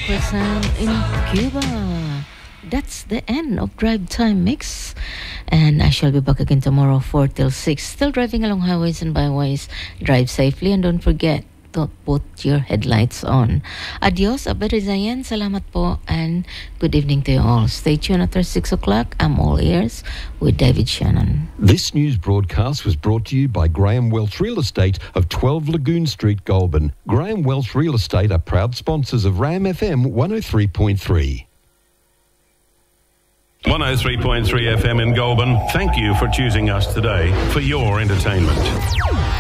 in Cuba. That's the end of Drive Time Mix. And I shall be back again tomorrow, 4 till 6. Still driving along highways and byways. Drive safely and don't forget to put your headlights on. Adios, Aberizayan. Salamat po and good evening to you all. Stay tuned after 6 o'clock. I'm all ears with David Shannon. This news broadcast was brought to you by Graham Welch Real Estate of 12 Lagoon Street, Goulburn. Graham Welch Real Estate are proud sponsors of RAM FM 103.3. 103.3 FM in Goulburn. Thank you for choosing us today for your entertainment.